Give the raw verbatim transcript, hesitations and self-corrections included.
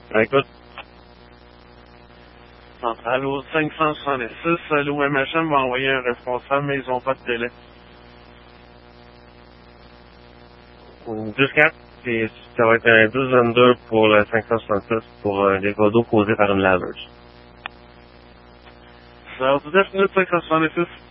Ben, écoute. Centrale au cinq cent soixante-six, l'O M H M va envoyer un responsable, mais ils n'ont pas de délai. dix quatre, puis ça va être un douze vingt-deux pour le cinq cent soixante-six pour euh, des codes d'eau causés par une laveuse. Ça va vous dire, cinq cent soixante-six.